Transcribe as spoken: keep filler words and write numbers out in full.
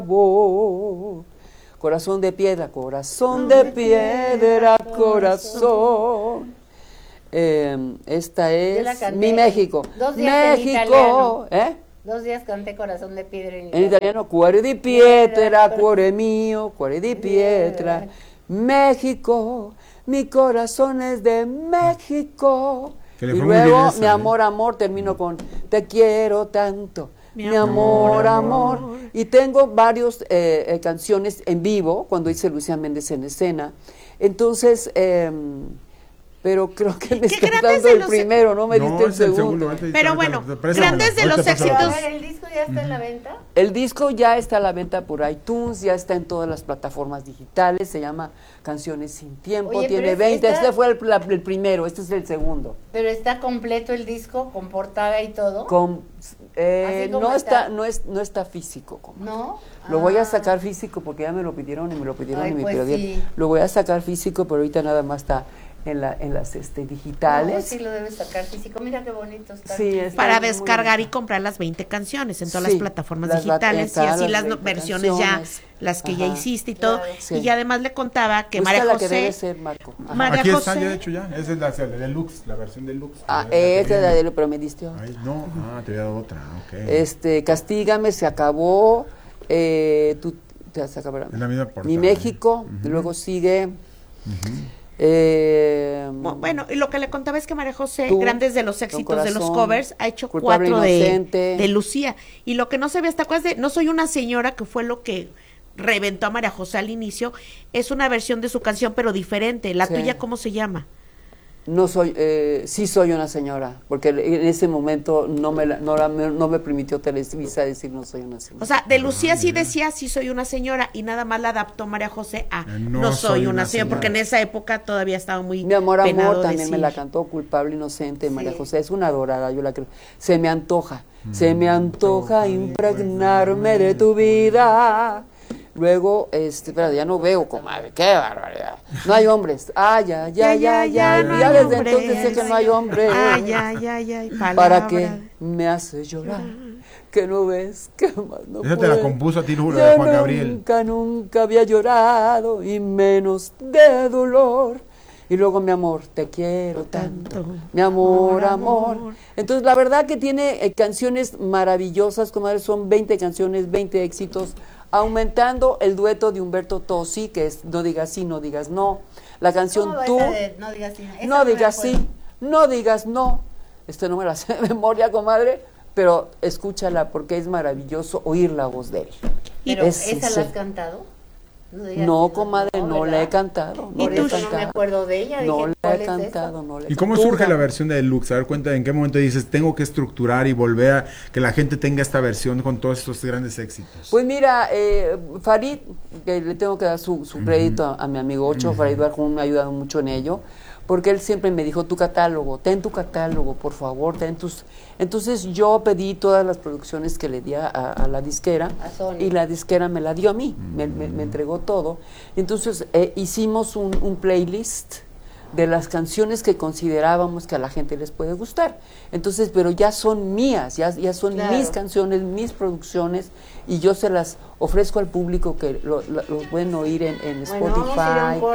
favor. Corazón de piedra, corazón de piedra, corazón. Eh, esta es mi México. Dos días México, ¿eh? Dos días canté Corazón de piedra en, en italiano. Cuore di pietra, cuore mio, cuore di pietra. México, mi corazón es de México. Y luego, esa, mi amor, ¿eh? amor, termino con te quiero tanto. Mi, mi amor, amor, amor. Y tengo varios eh, eh, canciones en vivo, cuando hice Lucía Méndez en escena. Entonces, eh, pero creo que me está dando el primero, no me no, diste el segundo. El segundo pero bueno, grandes de los éxitos. A ver, ¿el disco ya está en la venta? El disco ya está a la venta por iTunes, ya está en todas las plataformas digitales, se llama Canciones sin Tiempo, Oye, tiene veinte, está... este fue el, la, el primero, este es el segundo. Pero está completo el disco, con portada y todo. Con, eh, no está, no es, no está físico. Como ¿No? Lo ah. voy a sacar físico porque ya me lo pidieron y me lo pidieron Ay, y me pues pidieron. Sí. Lo voy a sacar físico, pero ahorita nada más está en la en las este digitales. No, sí lo debes sacar físico. Mira qué bonito está. Sí, está para descargar y comprar las veinte canciones en todas sí, las plataformas las digitales y así las, las versiones canciones. ya las que Ajá. ya hiciste y todo. Claro, sí. Y además le contaba que Busca María José la que debe ser, Marco. María Aquí José, está ya de hecho ya, esa es la, la deluxe, la versión deluxe. Ah, esa es la deluxe, pero me diste otra. Ay, no, ah, te había dado otra, okay. Este, Castígame, se acabó. Eh, tú te has acabado. Es la misma portada, Mi México, ¿eh? uh-huh. luego sigue. Uh-huh. Eh, bueno, y lo que le contaba es que María José, tú, grandes de los éxitos corazón, de los covers, ha hecho cuatro de, de Lucía. Y lo que no se ve, ¿te acuerdas de No soy una señora, que fue lo que reventó a María José al inicio? Es una versión de su canción, pero diferente. ¿La sí. tuya cómo se llama? No soy, eh, sí soy una señora, porque en ese momento no me, la, no, la, no me permitió Televisa decir no soy una señora. O sea, de Lucía sí decía sí soy una señora y nada más la adaptó María José a no, no soy una, una señora, señora, porque en esa época todavía estaba muy Mi amor, amor también decir. me la cantó Culpable, Inocente, sí. María José, es una adorada, yo la creo. Se me antoja, mm, se me antoja impregnarme de tu vida. Luego, este, pero ya no veo, comadre, qué barbaridad. No hay hombres. Ay, ya, ya, ya, ya. Ya, ya desde hombres. Entonces sé que no hay hombres. Ay, ya, ya, ya. ¿Para qué me hace llorar? Que no ves, que más no Esa puedo. te la compuso a ti, de Juan Gabriel. Nunca, nunca había llorado, y menos de dolor. Y luego, mi amor, te quiero tanto, mi amor, amor, amor. Entonces, la verdad que tiene eh, canciones maravillosas, comadre, son veinte canciones, veinte éxitos, aumentando el dueto de Humberto Tozzi, que es No digas sí, no digas no. La canción Tú, de, no digas sí, no, no digas sí, no digas no. Este no me la sé de memoria, comadre, pero escúchala porque es maravilloso oír la voz de él. Pero es, ¿esa la has cantado? No, no comadre, no, no la he cantado. No ¿Y tú? No me acuerdo de ella. No dije, la he cantado, no la he ¿Y cómo surge la versión de Deluxe? A ver, cuenta, ¿en qué momento dices, tengo que estructurar y volver a que la gente tenga esta versión con todos estos grandes éxitos? Pues mira, eh, Farid, que le tengo que dar su, su crédito uh-huh. a, a mi amigo Ocho, uh-huh. Farid Barjún me ha ayudado mucho en ello, porque él siempre me dijo, tu catálogo, ten tu catálogo, por favor, ten tus... Entonces yo pedí todas las producciones que le di a, a la disquera, y la disquera me la dio a mí, me, me, me entregó todo. Entonces eh, hicimos un, un playlist de las canciones que considerábamos que a la gente les puede gustar. Entonces, pero ya son mías, ya, ya son claro. mis canciones, mis producciones, y yo se las ofrezco al público que lo, lo, lo pueden oír en, en Spotify. Bueno,